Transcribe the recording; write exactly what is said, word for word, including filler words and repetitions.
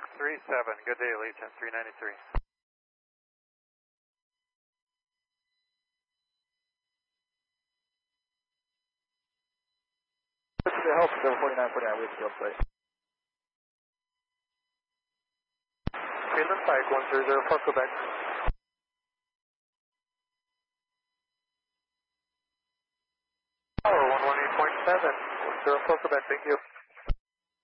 six three seven, good day, Allegiant three ninety-three. This is the help, seven forty-nine forty-nine, we have to go play. Finland Pike one zero zero four, Quebec. Tower one one eight point seven, one zero four, Quebec, thank you.